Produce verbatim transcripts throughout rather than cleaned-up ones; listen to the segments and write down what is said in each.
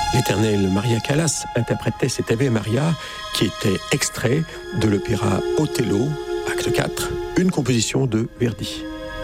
L'éternelle Maria Callas interprétait cet Ave Maria qui était extrait de l'opéra Othello, acte quatre, une composition de Verdi.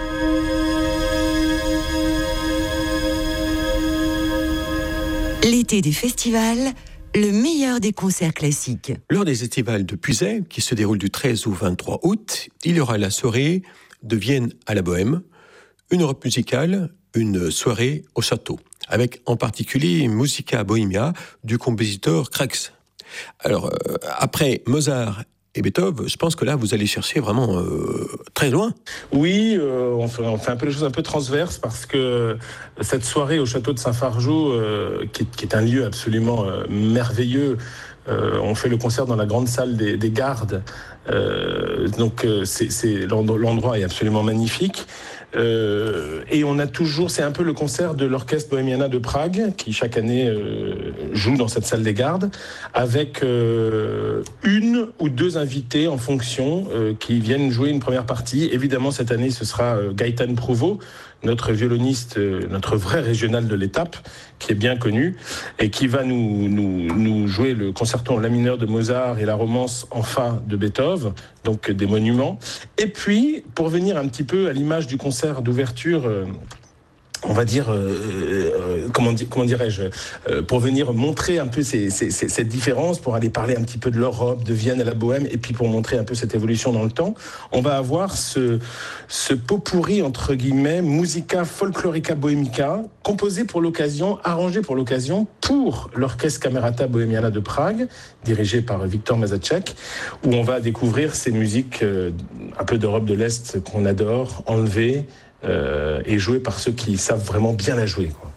L'été des festivals, le meilleur des concerts classiques. Lors des estivales de Puisaye, qui se déroulent du treize au vingt-trois août, il y aura la soirée de Vienne à la Bohème, une Europe musicale, une soirée au château, avec en particulier Musica Bohemia du compositeur Krex. Alors, euh, après Mozart et Beethoven, je pense que là, vous allez chercher vraiment euh, très loin. Oui, euh, on, fait, on fait un peu les choses un peu transverses parce que cette soirée au château de Saint-Fargeau, euh, qui, qui est un lieu absolument euh, merveilleux, euh, on fait le concert dans la grande salle des, des gardes. Euh, donc, euh, c'est, c'est, l'endroit est absolument magnifique. Euh, et on a toujours, c'est un peu le concert de l'Orchestre Bohemiana de Prague qui chaque année euh, joue dans cette salle des gardes avec euh, une ou deux invités en fonction euh, qui viennent jouer une première partie. Évidemment, cette année, ce sera euh, Gaëtan Prouveau, notre violoniste, euh, notre vrai régional de l'étape, qui est bien connu et qui va nous, nous, nous jouer le concerto en la mineur de Mozart et la romance en fa de Beethoven, donc des monuments. Et puis, pour venir un petit peu à l'image du concert d'ouverture, euh, on va dire, euh, euh, comment, di- comment dirais-je, euh, pour venir montrer un peu ces, ces, ces, cette différence, pour aller parler un petit peu de l'Europe, de Vienne à la Bohème, et puis pour montrer un peu cette évolution dans le temps, on va avoir ce, ce pot-pourri, entre guillemets, Musica Folklorica Bohemica, composé pour l'occasion, arrangé pour l'occasion, pour l'Orchestre Camerata Bohemiana de Prague, dirigé par Victor Mazaczek, où on va découvrir ces musiques euh, un peu d'Europe de l'Est qu'on adore, enlevées, Euh, et joué par ceux qui savent vraiment bien la jouer, quoi.